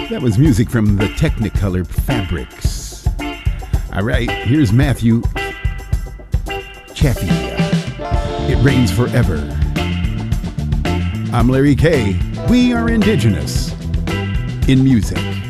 That was music from the Technicolor Fabrics. All right, here's Matthew Chaffee. It Rains Forever. I'm Larry K. We are indigenous in music.